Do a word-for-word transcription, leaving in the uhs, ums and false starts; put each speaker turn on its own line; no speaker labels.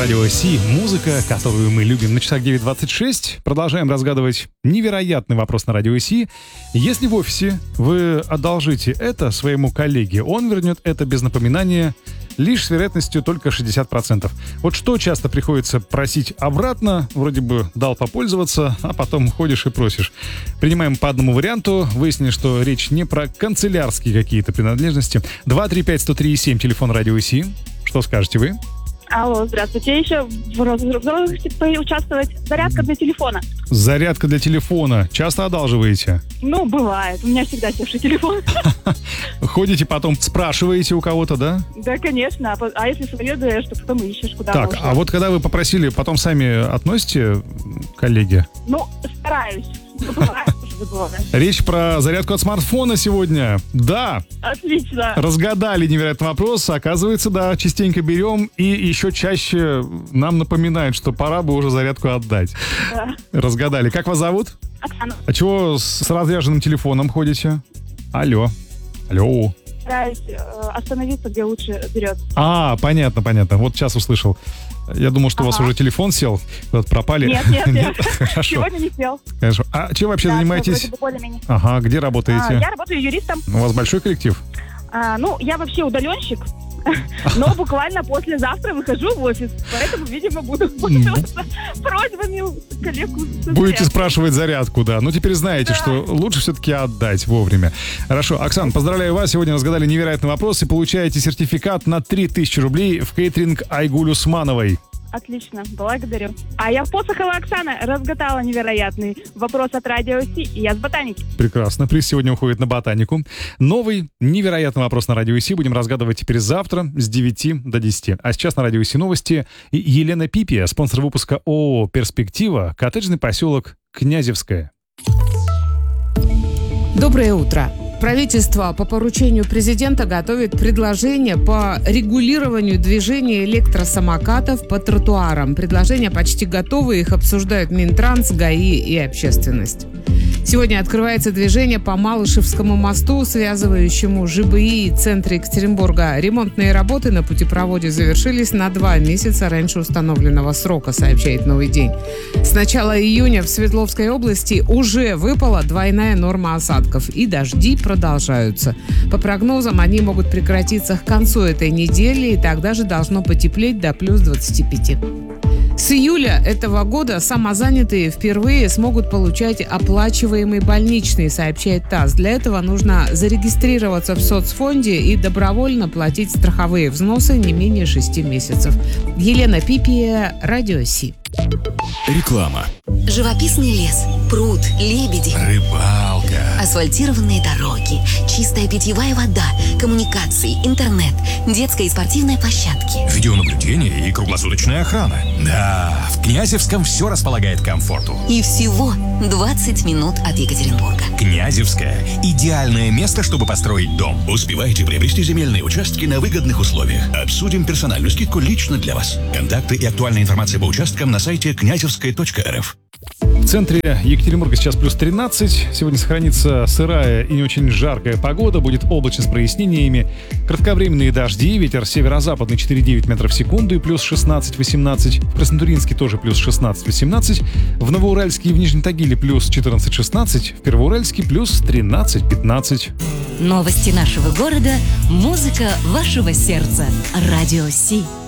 Радио Си. Музыка, которую мы любим. На часах девять двадцать шесть. Продолжаем разгадывать невероятный вопрос на Радио Си. Если в офисе вы одолжите это своему коллеге, он вернет это без напоминания лишь с вероятностью только шестьдесят процентов. Вот что часто приходится просить обратно, вроде бы дал попользоваться, а потом ходишь и просишь. Принимаем по одному варианту. Выяснили, что речь не про канцелярские какие-то принадлежности. два три пять сто три семь, телефон Радио Си. Что скажете вы?
Алло, здравствуйте. Еще в розыгрыше поучаствовать. Зарядка для телефона.
Зарядка для телефона. Часто одалживаете?
Ну, бывает. У меня всегда севший телефон.
Ходите потом, спрашиваете у кого-то, да?
Да, конечно. А если свое даешь, то потом ищешь, куда
Так,
можно.
а вот когда вы попросили, потом сами относите коллеге?
Ну, стараюсь. Бывает, что забываю.
Речь про зарядку от смартфона сегодня. Да.
Отлично.
Разгадали невероятный вопрос. Оказывается, да, частенько берем и еще чаще нам напоминают, что пора бы уже зарядку отдать.
Да.
Разгадали. Как вас зовут?
Оксана.
А чего с, с разряженным телефоном ходите? Алло. Алло.
Стараюсь э, остановиться, где лучше берет.
А, понятно, понятно. Вот сейчас услышал. Я думал, что ага. у вас уже телефон сел, куда-то пропали.
Нет, нет, нет.
Хорошо.
Сегодня не сел.
Хорошо. А чем вообще
да,
занимаетесь?
Более-менее.
Ага, где работаете?
А, я работаю юристом.
У вас большой коллектив?
А, ну, я вообще удаленщик, но буквально послезавтра выхожу в офис, поэтому, видимо, буду пользоваться просьбами коллег.
Будете спрашивать зарядку, да. Ну, теперь знаете, да. что лучше все-таки отдать вовремя. Хорошо. Оксан, поздравляю вас. Сегодня разгадали невероятный вопрос и получаете сертификат на три тысячи рублей в кейтеринг Айгуль Усмановой.
Отлично, благодарю. А я Посохова Оксана разгадала невероятный вопрос от Радио Си, и я с ботаники.
Прекрасно, приз сегодня уходит на ботанику. Новый невероятный вопрос на Радио Си будем разгадывать теперь завтра с девяти до десяти. А сейчас на Радио Си новости. И Елена Пипия, спонсор выпуска ООО «Перспектива», коттеджный поселок Князевское.
Доброе утро. Правительство по поручению президента готовит предложение по регулированию движения электросамокатов по тротуарам. Предложения почти готовы, их обсуждают Минтранс, ГАИ и общественность. Сегодня открывается движение по Малышевскому мосту, связывающему ЖБИ и центр Екатеринбурга. Ремонтные работы на путепроводе завершились на два месяца раньше установленного срока, сообщает «Новый день». С начала июня в Свердловской области уже выпала двойная норма осадков, и дожди продолжаются. По прогнозам, они могут прекратиться к концу этой недели, и тогда же должно потеплеть до плюс двадцати пяти. С июля этого года самозанятые впервые смогут получать оплачиваемый больничный, сообщает ТАСС. Для этого нужно зарегистрироваться в соцфонде и добровольно платить страховые взносы не менее шести месяцев. Елена Пипия, Радио Си.
Реклама.
Живописный лес, пруд, лебеди,
рыбалка,
асфальтированные дороги, чистая питьевая вода, коммуникации, интернет, детская и спортивная площадки,
видеонаблюдение и круглосуточная охрана. Да, в Князевском все располагает к комфорту.
И всего двадцать минут от Екатеринбурга.
Князевское – идеальное место, чтобы построить дом.
Успевайте приобрести земельные участки на выгодных условиях. Обсудим персональную скидку лично для вас. Контакты и актуальная информация по участкам на сайте князевская точка эр эф.
В центре Екатеринбурга сейчас плюс тринадцать. Сегодня сохранится сырая и не очень жаркая погода. Будет облачно с прояснениями. Кратковременные дожди. Ветер северо-западный четыре девять метров в секунду и плюс шестнадцать восемнадцать. В Краснотурьинске тоже плюс шестнадцать восемнадцать. В Новоуральске и в Нижнем Тагиле плюс четырнадцать шестнадцать. В Первоуральске плюс тринадцать пятнадцать.
Новости нашего города. Музыка вашего сердца. Радио Си.